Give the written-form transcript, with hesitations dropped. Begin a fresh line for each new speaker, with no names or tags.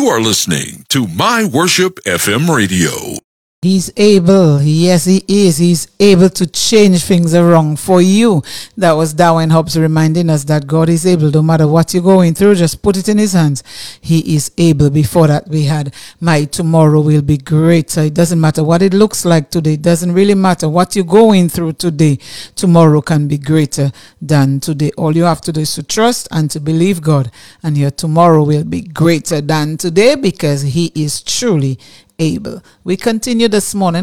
You are listening to My Worship FM Radio.
He's able. Yes, he is. He's able to change things around for you. That was Darwin Hobbs reminding us that God is able. No matter what you're going through, just put it in his hands. He is able. Before that, we had my tomorrow will be greater. It doesn't matter what it looks like today. It doesn't really matter what you're going through today. Tomorrow can be greater than today. All you have to do is to trust and to believe God. And your tomorrow will be greater than today because he is truly able. We continue this morning